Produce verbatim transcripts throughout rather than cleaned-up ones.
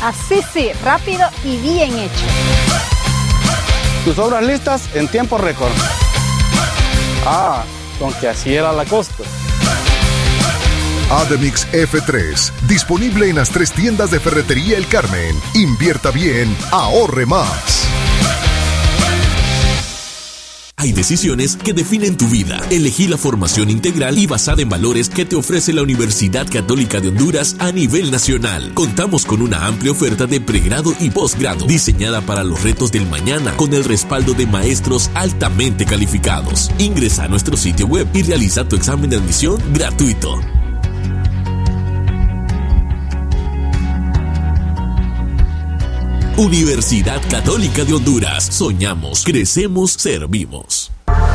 Así sí, rápido y bien hecho. Tus obras listas en tiempo récord. Ah, con que así era la costa. Ademix F tres, disponible en las tres tiendas de Ferretería El Carmen. Invierta bien, ahorre más. Hay decisiones que definen tu vida. Elegí la formación integral y basada en valores que te ofrece la Universidad Católica de Honduras a nivel nacional. Contamos con una amplia oferta de pregrado y posgrado, diseñada para los retos del mañana, con el respaldo de maestros altamente calificados. Ingresa a nuestro sitio web y realiza tu examen de admisión gratuito. Universidad Católica de Honduras. Soñamos, crecemos, servimos.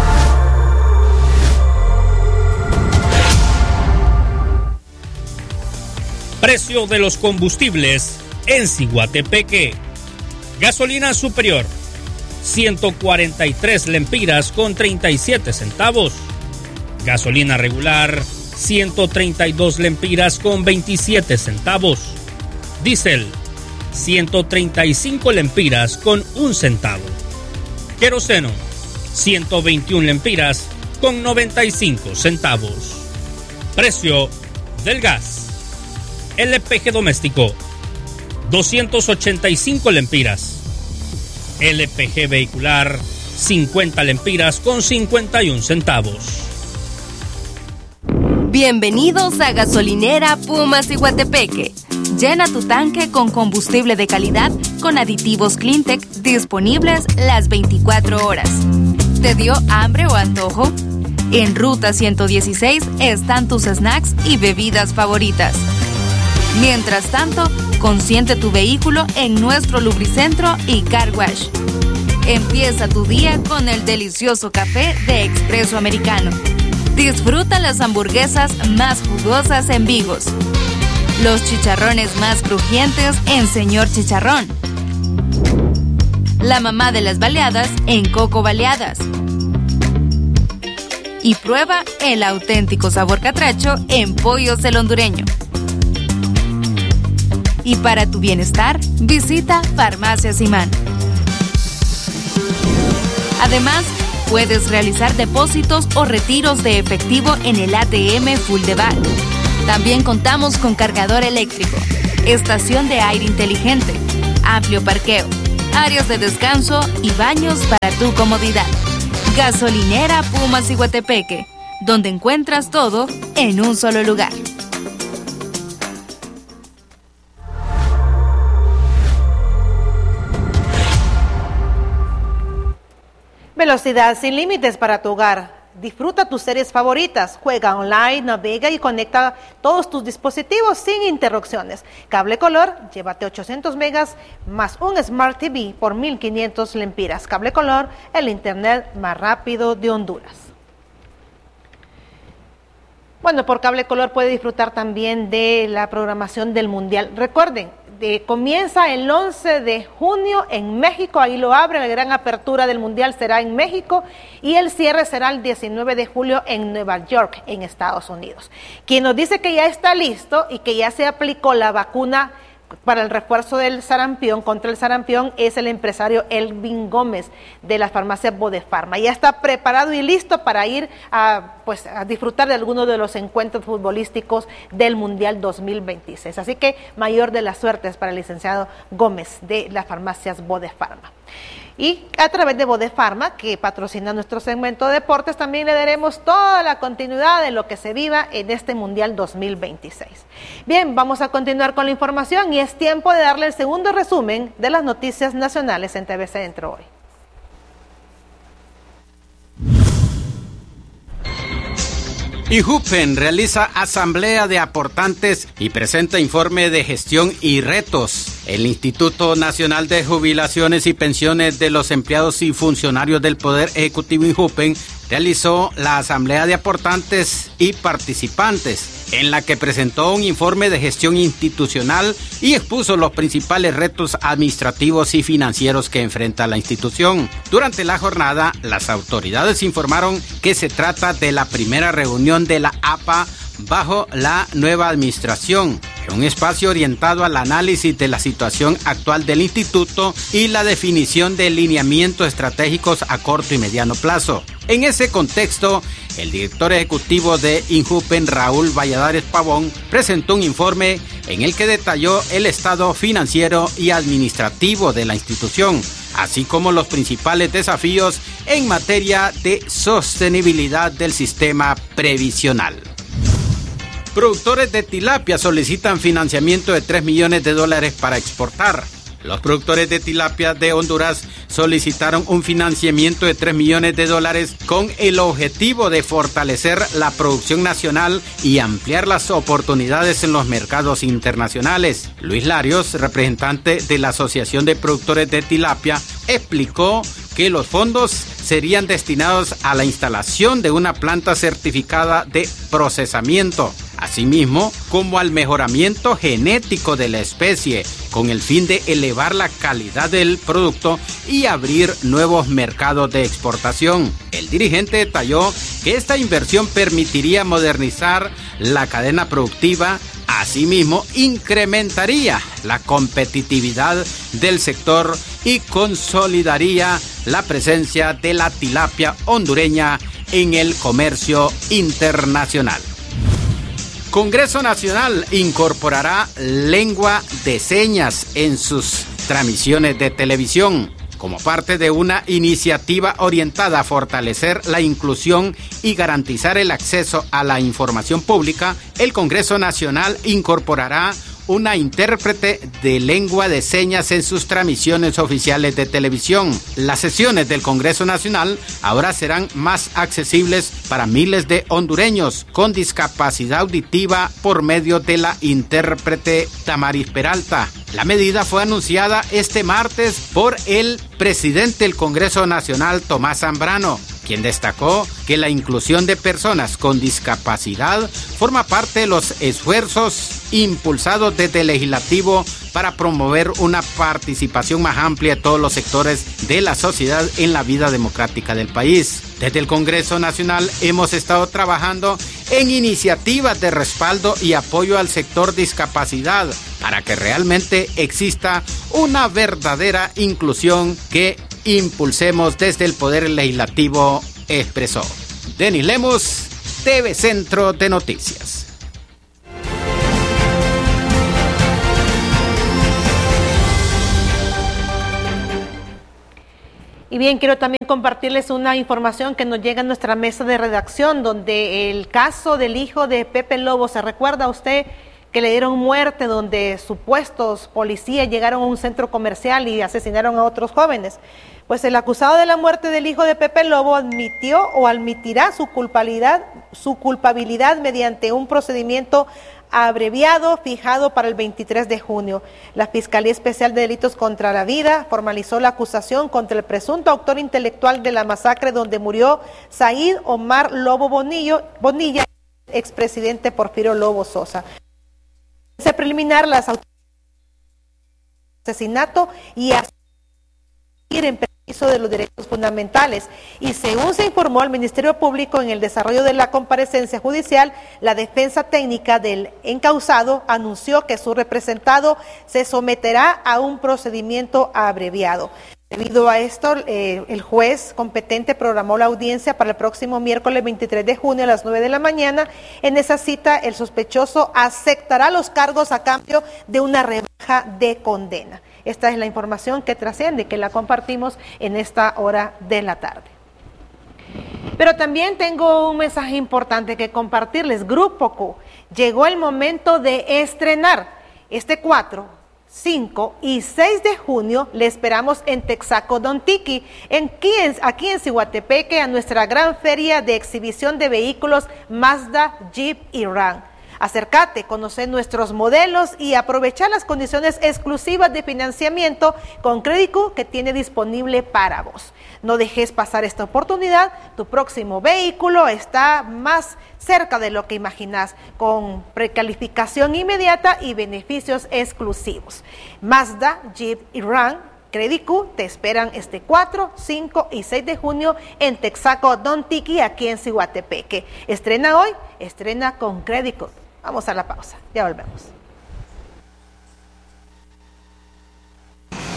Precio de los combustibles en Ciguatepeque. Gasolina superior, ciento cuarenta y tres lempiras con treinta y siete centavos. Gasolina regular, ciento treinta y dos lempiras con veintisiete centavos. Diésel, ciento treinta y cinco lempiras con un centavo. Queroseno, ciento veintiuna lempiras con noventa y cinco centavos. Precio del gas. L P G doméstico, doscientos ochenta y cinco lempiras. L P G vehicular, cincuenta lempiras con cincuenta y un centavos. Bienvenidos a Gasolinera Puma Ciguatepeque. Llena tu tanque con combustible de calidad con aditivos Cleantech disponibles las veinticuatro horas. ¿Te dio hambre o antojo? En Ruta ciento dieciséis están tus snacks y bebidas favoritas. Mientras tanto, consiente tu vehículo en nuestro lubricentro y car wash. Empieza tu día con el delicioso café de Expreso Americano. Disfruta las hamburguesas más jugosas en Vigos. Los chicharrones más crujientes en Señor Chicharrón. La mamá de las baleadas en Coco Baleadas. Y prueba el auténtico sabor catracho en Pollos el Hondureño. Y para tu bienestar, visita Farmacia Simán. Además, puedes realizar depósitos o retiros de efectivo en el A T M Full de Val. También contamos con cargador eléctrico, estación de aire inteligente, amplio parqueo, áreas de descanso y baños para tu comodidad. Gasolinera Puma Ciguatepeque, donde encuentras todo en un solo lugar. Velocidad sin límites para tu hogar. Disfruta tus series favoritas, juega online, navega y conecta todos tus dispositivos sin interrupciones. Cable Color, llévate ochocientos megas más un Smart T V por mil quinientos lempiras. Cable Color, el internet más rápido de Honduras. Bueno, por Cable Color puede disfrutar también de la programación del Mundial. Recuerden, De, comienza el once de junio en México, ahí lo abre, la gran apertura del Mundial será en México y el cierre será el diecinueve de julio en Nueva York, en Estados Unidos. Quien nos dice que ya está listo y que ya se aplicó la vacuna para el refuerzo del sarampión, contra el sarampión, es el empresario Elvin Gómez de las farmacias Bodefarma. Ya está preparado y listo para ir a, pues, a disfrutar de algunos de los encuentros futbolísticos del Mundial dos mil veintiséis. Así que mayor de las suertes para el licenciado Gómez de las farmacias Bodefarma. Y a través de Bodefarma, que patrocina nuestro segmento de deportes, también le daremos toda la continuidad de lo que se viva en este Mundial dos mil veintiséis. Bien, vamos a continuar con la información y es tiempo de darle el segundo resumen de las noticias nacionales en T V Centro hoy. INJUPEN realiza asamblea de aportantes y presenta informe de gestión y retos. El Instituto Nacional de Jubilaciones y Pensiones de los Empleados y Funcionarios del Poder Ejecutivo INJUPEN realizó la asamblea de aportantes y participantes, en la que presentó un informe de gestión institucional y expuso los principales retos administrativos y financieros que enfrenta la institución. Durante la jornada, las autoridades informaron que se trata de la primera reunión de la A P A bajo la nueva administración. en un espacio orientado al análisis de la situación actual del instituto y la definición de lineamientos estratégicos a corto y mediano plazo. En ese contexto, el director ejecutivo de INJUPEN, Raúl Valladares Pavón, presentó un informe en el que detalló el estado financiero y administrativo de la institución, así como los principales desafíos en materia de sostenibilidad del sistema previsional. Productores de tilapia solicitan financiamiento de tres millones de dólares para exportar. Los productores de tilapia de Honduras solicitaron un financiamiento de tres millones de dólares con el objetivo de fortalecer la producción nacional y ampliar las oportunidades en los mercados internacionales. Luis Larios, representante de la Asociación de Productores de Tilapia, explicó que los fondos serían destinados a la instalación de una planta certificada de procesamiento, asimismo como al mejoramiento genético de la especie, con el fin de elevar la calidad del producto y abrir nuevos mercados de exportación. El dirigente detalló que esta inversión permitiría modernizar la cadena productiva, asimismo incrementaría la competitividad del sector y consolidaría la presencia de la tilapia hondureña en el comercio internacional. Congreso Nacional incorporará lengua de señas en sus transmisiones de televisión. Como parte de una iniciativa orientada a fortalecer la inclusión y garantizar el acceso a la información pública, el Congreso Nacional incorporará una intérprete de lengua de señas en sus transmisiones oficiales de televisión. Las sesiones del Congreso Nacional ahora serán más accesibles para miles de hondureños con discapacidad auditiva por medio de la intérprete Tamaris Peralta. La medida fue anunciada este martes por el presidente del Congreso Nacional, Tomás Zambrano, quien destacó que la inclusión de personas con discapacidad forma parte de los esfuerzos impulsados desde el legislativo para promover una participación más amplia de todos los sectores de la sociedad en la vida democrática del país. Desde el Congreso Nacional hemos estado trabajando en iniciativas de respaldo y apoyo al sector discapacidad para que realmente exista una verdadera inclusión que impulsemos desde el Poder Legislativo, expresó. Denis Lemos, T V Centro de Noticias. Y bien, quiero también compartirles una información que nos llega a nuestra mesa de redacción, donde el caso del hijo de Pepe Lobo, ¿se recuerda usted que le dieron muerte, donde supuestos policías llegaron a un centro comercial y asesinaron a otros jóvenes? Pues el acusado de la muerte del hijo de Pepe Lobo admitió o admitirá su culpabilidad, su culpabilidad mediante un procedimiento abreviado fijado para el veintitrés de junio. La Fiscalía Especial de Delitos contra la Vida formalizó la acusación contra el presunto autor intelectual de la masacre donde murió Said Omar Lobo Bonillo, Bonilla, expresidente Porfirio Lobo Sosa. En preliminar, las autoridades de asesinato y asistir en permiso de los derechos fundamentales. Y según se informó al Ministerio Público en el desarrollo de la comparecencia judicial, la defensa técnica del encausado anunció que su representado se someterá a un procedimiento abreviado. Debido a esto, eh, el juez competente programó la audiencia para el próximo miércoles veintitrés de junio a las nueve de la mañana. En esa cita, el sospechoso aceptará los cargos a cambio de una rebaja de condena. Esta es la información que trasciende, que la compartimos en esta hora de la tarde. Pero también tengo un mensaje importante que compartirles. Grupo Q, llegó el momento de estrenar este cuatro, cinco y seis de junio. Le esperamos en Texaco Don Tiki, en, aquí en Ciguatepeque, a nuestra gran feria de exhibición de vehículos Mazda, Jeep y Ram. Acércate, conocer nuestros modelos y aprovechar las condiciones exclusivas de financiamiento con Crédico que tiene disponible para vos. No dejes pasar esta oportunidad, tu próximo vehículo está más cerca de lo que imaginas, con precalificación inmediata y beneficios exclusivos. Mazda, Jeep y Ram Crédico te esperan este cuatro, cinco y seis de junio en Texaco Don Tiki, aquí en Ciguatepeque. Estrena hoy, estrena con Crédico. Vamos a la pausa, ya volvemos.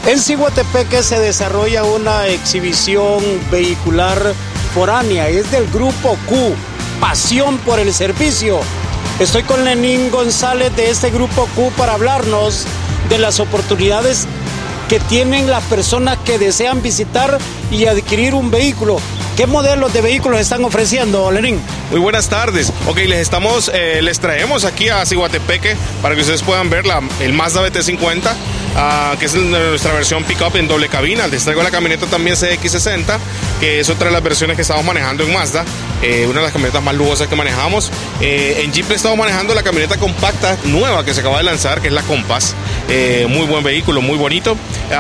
En Ciguatepeque se desarrolla una exhibición vehicular foránea, es del Grupo Q, Pasión por el Servicio. Estoy con Lenín González de este Grupo Q para hablarnos de las oportunidades que tienen las personas que desean visitar y adquirir un vehículo. ¿Qué modelos de vehículos están ofreciendo, Lenín? Muy buenas tardes. Ok, les estamos, eh, les traemos aquí a Ciguatepeque para que ustedes puedan ver la, el Mazda B T cincuenta, uh, que es nuestra versión pick-up en doble cabina. Les traigo la camioneta también C X sesenta, que es otra de las versiones que estamos manejando en Mazda, eh, una de las camionetas más lujosas que manejamos. Eh, en Jeep le estamos manejando la camioneta compacta nueva que se acaba de lanzar, que es la Compass. Eh, muy buen vehículo, muy bonito.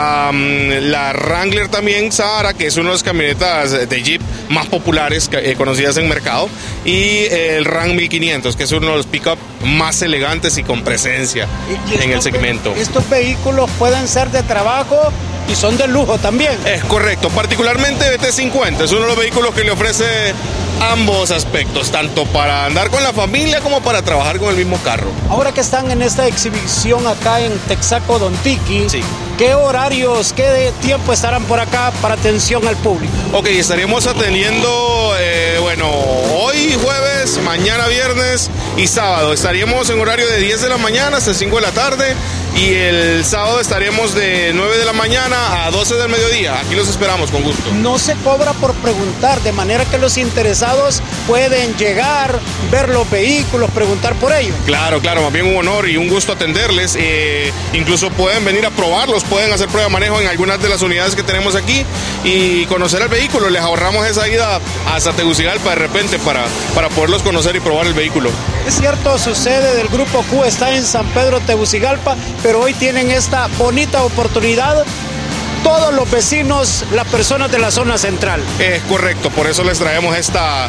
Um, la Wrangler también, Sahara, que es una de las camionetas de Jeep más populares eh, conocidas en mercado, y el Ram mil quinientos, que es uno de los pick-up más elegantes y con presencia ¿Y, y en el segmento. Estos vehículos pueden ser de trabajo y son de lujo también. Es correcto, particularmente B T cincuenta es uno de los vehículos que le ofrece ambos aspectos, tanto para andar con la familia como para trabajar con el mismo carro. Ahora que están en esta exhibición acá en Texaco Don Tiki, sí. ¿Qué horarios, qué tiempo estarán por acá para atención al público? Ok, estaríamos atendiendo, eh, bueno, hoy jueves, mañana viernes y sábado. Estaríamos en horario de diez de la mañana hasta cinco de la tarde, y el sábado estaremos de nueve de la mañana a doce del mediodía. Aquí los esperamos con gusto. No se cobra por preguntar, de manera que los interesados pueden llegar, ver los vehículos, preguntar por ellos. Claro, claro, más bien un honor y un gusto atenderles. Eh, incluso pueden venir a probarlos, pueden hacer prueba de manejo en algunas de las unidades que tenemos aquí y conocer el vehículo. Les ahorramos esa ida hasta Tegucigalpa de repente para, para poderlos conocer y probar el vehículo. Es cierto, su sede del Grupo Q está en San Pedro, Tegucigalpa, pero hoy tienen esta bonita oportunidad todos los vecinos, las personas de la zona central. Es correcto, por eso les traemos esta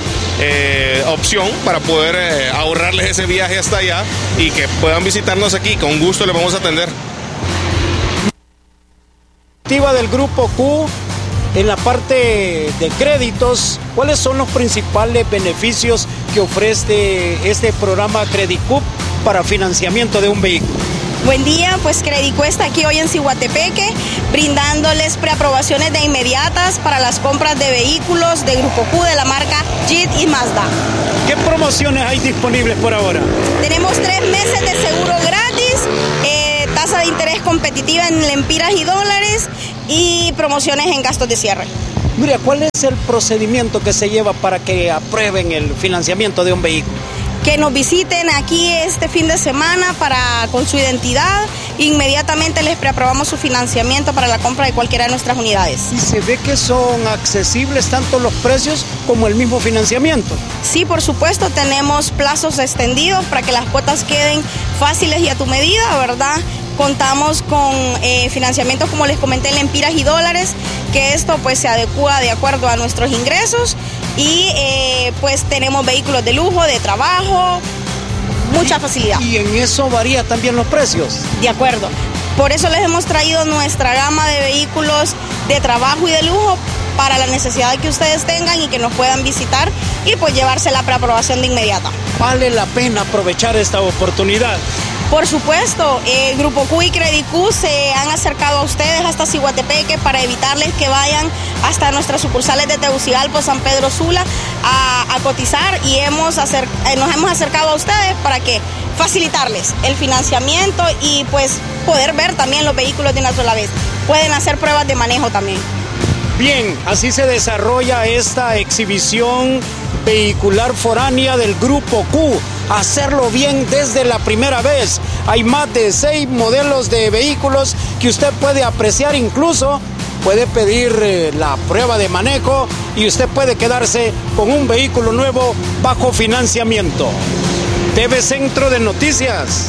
eh, opción para poder eh, ahorrarles ese viaje hasta allá y que puedan visitarnos aquí. Con gusto les vamos a atender. Del Grupo Q, en la parte de créditos, ¿cuáles son los principales beneficios que ofrece este programa Credicup para financiamiento de un vehículo? Buen día, pues Credicup está aquí hoy en Ciguatepeque, brindándoles preaprobaciones de inmediatas para las compras de vehículos de Grupo Q de la marca Jeep y Mazda. ¿Qué promociones hay disponibles por ahora? Tenemos tres meses de seguro gratis, eh, tasa de interés competitiva en lempiras y dólares y promociones en gastos de cierre. Mira, ¿cuál es el procedimiento que se lleva para que aprueben el financiamiento de un vehículo? Que nos visiten aquí este fin de semana para con su identidad. Inmediatamente les preaprobamos su financiamiento para la compra de cualquiera de nuestras unidades. ¿Y se ve que son accesibles tanto los precios como el mismo financiamiento? Sí, por supuesto, tenemos plazos extendidos para que las cuotas queden fáciles y a tu medida, ¿verdad? Contamos con eh, financiamientos, como les comenté, en lempiras y dólares, que esto pues se adecua de acuerdo a nuestros ingresos, y eh, pues tenemos vehículos de lujo, de trabajo, mucha facilidad. ¿Y en eso varía también los precios? De acuerdo. Por eso les hemos traído nuestra gama de vehículos de trabajo y de lujo para la necesidad que ustedes tengan y que nos puedan visitar y pues llevarse la preaprobación de inmediata. ¿Vale la pena aprovechar esta oportunidad? Por supuesto, eh, Grupo Q y Credicup se han acercado a ustedes hasta Ciguatepeque para evitarles que vayan hasta nuestras sucursales de Tegucigalpa, San Pedro Sula a, a cotizar, y hemos acer, eh, nos hemos acercado a ustedes para que facilitarles el financiamiento y pues poder ver también los vehículos de una sola vez. Pueden hacer pruebas de manejo también. Bien, así se desarrolla esta exhibición vehicular foránea del Grupo Q. Hacerlo bien desde la primera vez. Hay más de seis modelos de vehículos que usted puede apreciar, incluso puede pedir eh, la prueba de manejo y usted puede quedarse con un vehículo nuevo bajo financiamiento. T V Centro de Noticias.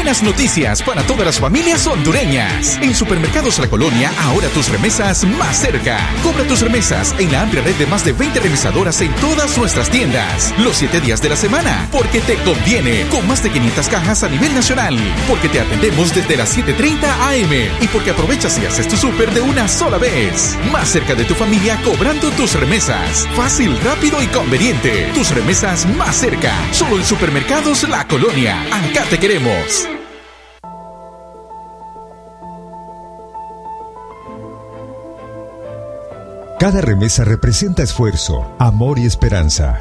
buenas noticias para todas las familias hondureñas. En Supermercados La Colonia, ahora tus remesas más cerca. Cobra tus remesas en la amplia red de más de veinte remesadoras en todas nuestras tiendas. Los siete días de la semana, porque te conviene. Con más de quinientas cajas a nivel nacional. Porque te atendemos desde las siete treinta a eme. Y porque aprovechas y haces tu súper de una sola vez. Más cerca de tu familia cobrando tus remesas. Fácil, rápido y conveniente. Tus remesas más cerca. Solo en Supermercados La Colonia. Acá te queremos. Cada remesa representa esfuerzo, amor y esperanza.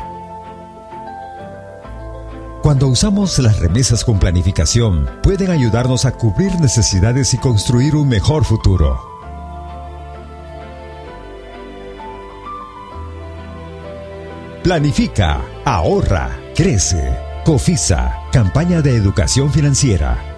Cuando usamos las remesas con planificación, pueden ayudarnos a cubrir necesidades y construir un mejor futuro. Planifica, ahorra, crece. COFISA, Campaña de Educación Financiera.